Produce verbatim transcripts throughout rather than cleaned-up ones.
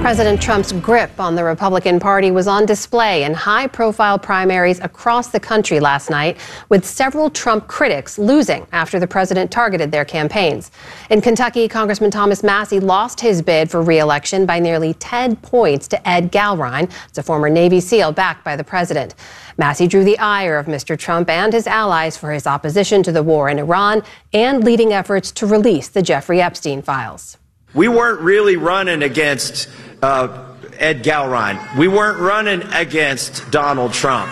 President Trump's grip on the Republican Party was on display in high-profile primaries across the country last night, with several Trump critics losing after the president targeted their campaigns. In Kentucky, Congressman Thomas Massie lost his bid for re-election by nearly ten points to Ed Galrine, a former Navy SEAL backed by the president. Massie drew the ire of Mister Trump and his allies for his opposition to the war in Iran and leading efforts to release the Jeffrey Epstein files. We weren't really running against uh, Ed Galrine. We weren't running against Donald Trump.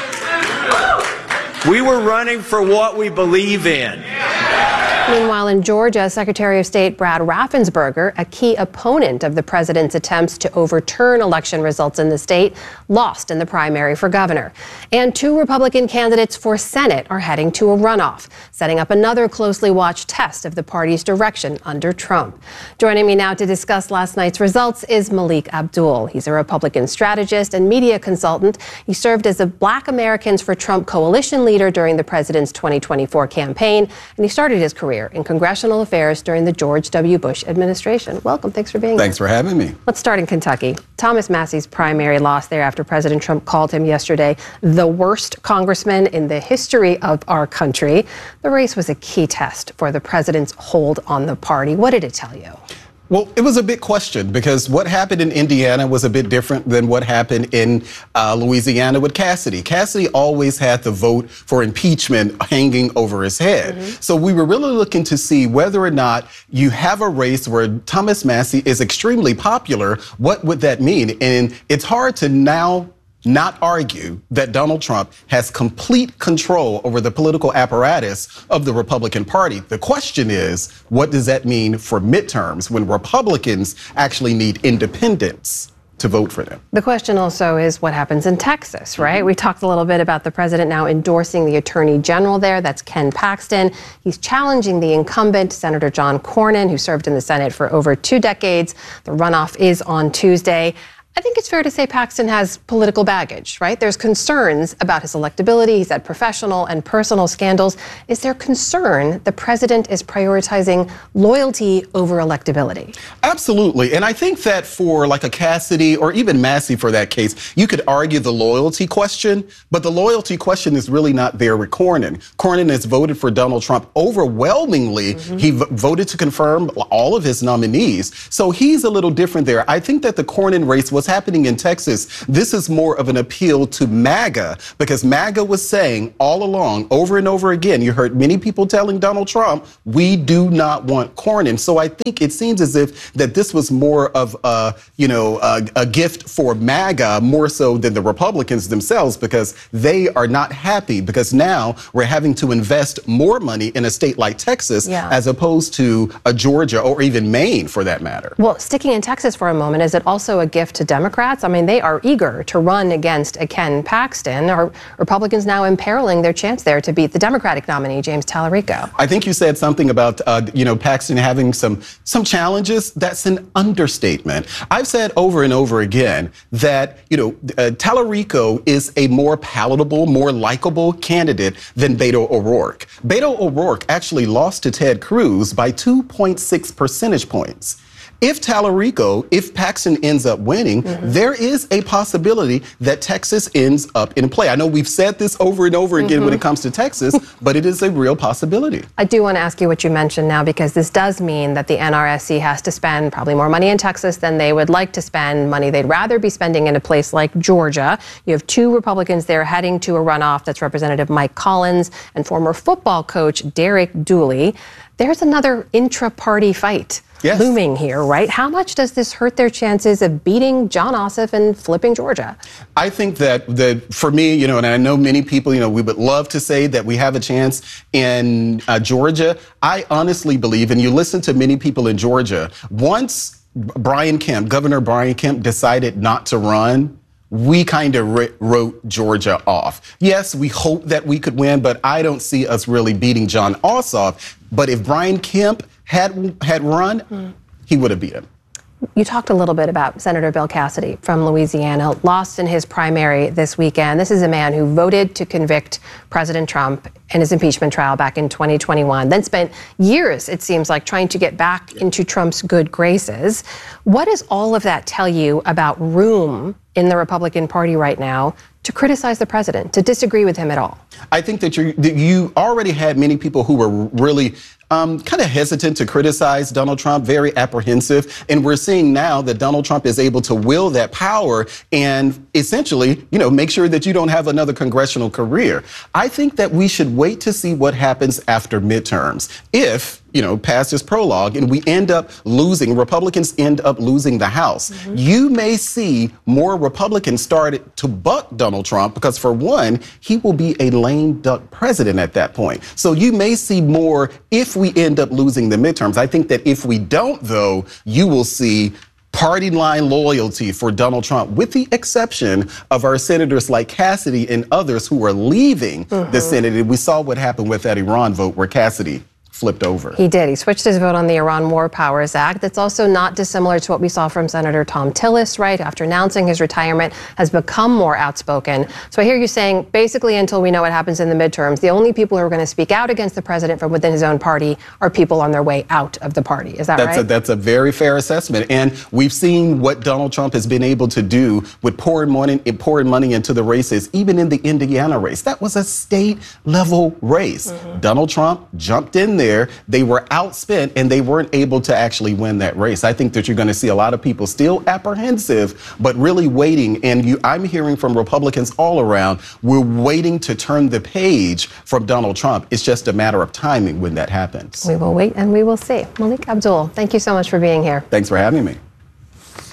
We were running for what we believe in. Meanwhile, in Georgia, Secretary of State Brad Raffensperger, a key opponent of the president's attempts to overturn election results in the state, lost in the primary for governor. And two Republican candidates for Senate are heading to a runoff, setting up another closely watched test of the party's direction under Trump. Joining me now to discuss last night's results is Malik Abdul. He's a Republican strategist and media consultant. He served as a Black Americans for Trump coalition leader during the president's twenty twenty-four campaign, and he started his career in congressional affairs during the George W. Bush administration. Welcome. Thanks for being Thanks here. for having me. Let's start in Kentucky. Thomas Massie's primary lost there after President Trump called him yesterday the worst congressman in the history of our country. The race was a key test for the president's hold on the party. What did it tell you? Well, it was a big question because what happened in Indiana was a bit different than what happened in uh, Louisiana with Cassidy. Cassidy always had the vote for impeachment hanging over his head. Mm-hmm. So we were really looking to see whether or not you have a race where Thomas Massie is extremely popular. What would that mean? And it's hard to now not argue that Donald Trump has complete control over the political apparatus of the Republican Party. The question is, what does that mean for midterms when Republicans actually need independents to vote for them? The question also is what happens in Texas, right? We talked a little bit about the president now endorsing the attorney general there. That's Ken Paxton. He's challenging the incumbent, Senator John Cornyn, who served in the Senate for over two decades. The runoff is on Tuesday. I think it's fair to say Paxton has political baggage, right? There's concerns about his electability. He's had professional and personal scandals. Is there concern the president is prioritizing loyalty over electability? Absolutely. And I think that for like a Cassidy or even Massie for that case, you could argue the loyalty question, but the loyalty question is really not there with Cornyn. Cornyn has voted for Donald Trump overwhelmingly. Mm-hmm. He v- voted to confirm all of his nominees. So he's a little different there. I think that the Cornyn race was happening in Texas, this is more of an appeal to MAGA, because MAGA was saying all along, over and over again, you heard many people telling Donald Trump, we do not want Cornyn. So I think it seems as if that this was more of a, you know, a, a gift for MAGA more so than the Republicans themselves, because they are not happy because now we're having to invest more money in a state like Texas yeah. as opposed to a Georgia or even Maine for that matter. Well, sticking in Texas for a moment, is it also a gift to Democrats? I mean, they are eager to run against a Ken Paxton. Are Republicans now imperiling their chance there to beat the Democratic nominee, James Tallarico? I think you said something about, uh, you know, Paxton having some some challenges. That's an understatement. I've said over and over again that, you know, uh, Tallarico is a more palatable, more likable candidate than Beto O'Rourke. Beto O'Rourke actually lost to Ted Cruz by two point six percentage points. If Tallarico, if Paxton ends up winning, mm-hmm. there is a possibility that Texas ends up in play. I know we've said this over and over again mm-hmm. when it comes to Texas, but it is a real possibility. I do want to ask you what you mentioned now, because this does mean that the N R S C has to spend probably more money in Texas than they would like to spend, money they'd rather be spending in a place like Georgia. You have two Republicans there heading to a runoff. That's Representative Mike Collins and former football coach Derek Dooley. There's another intra-party fight. Yes. Looming here, right? How much does this hurt their chances of beating Jon Ossoff and flipping Georgia? I think that, that for me, you know, and I know many people, you know, we would love to say that we have a chance in uh, Georgia. I honestly believe, and you listen to many people in Georgia, once Brian Kemp, Governor Brian Kemp decided not to run, we kind of wrote Georgia off. Yes, we hope that we could win, but I don't see us really beating Jon Ossoff. But if Brian Kemp had had run, mm. he would have beat him. You talked a little bit about Senator Bill Cassidy from Louisiana, lost in his primary this weekend. This is a man who voted to convict President Trump in his impeachment trial back in twenty twenty-one, then spent years, it seems like, trying to get back into Trump's good graces. What does all of that tell you about room in the Republican Party right now to criticize the president, to disagree with him at all? I think that you that you already had many people who were really um, kind of hesitant to criticize Donald Trump, very apprehensive. And we're seeing now that Donald Trump is able to wield that power and essentially, you know, make sure that you don't have another congressional career. I think that we should wait to see what happens after midterms. If, you know, past this prologue and we end up losing, Republicans end up losing the House, mm-hmm. you may see more Republicans start to buck Donald Trump because, for one, he will be a lame duck president at that point. So you may see more if we end up losing the midterms. I think that if we don't, though, you will see party line loyalty for Donald Trump, with the exception of our senators like Cassidy and others who are leaving mm-hmm. the Senate. We saw what happened with that Iran vote where Cassidy flipped over. He did. He switched his vote on the Iran War Powers Act. That's also not dissimilar to what we saw from Senator Thom Tillis, right? After announcing his retirement, has become more outspoken. So I hear you saying, basically, until we know what happens in the midterms, the only people who are going to speak out against the president from within his own party are people on their way out of the party. Is that that's right? A, that's a very fair assessment. And we've seen what Donald Trump has been able to do with pouring money, pouring money into the races, even in the Indiana race. That was a state-level race. Mm-hmm. Donald Trump jumped in there. They were outspent and they weren't able to actually win that race. I think that you're going to see a lot of people still apprehensive, but really waiting. And you, I'm hearing from Republicans all around, we're waiting to turn the page from Donald Trump. It's just a matter of timing when that happens. We will wait and we will see. Malik Abdul, thank you so much for being here. Thanks for having me.